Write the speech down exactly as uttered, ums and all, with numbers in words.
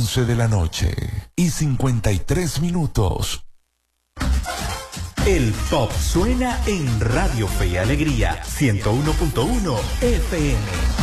once de la noche y cincuenta y tres minutos. El pop suena en Radio Fe y Alegría ciento uno punto uno F M.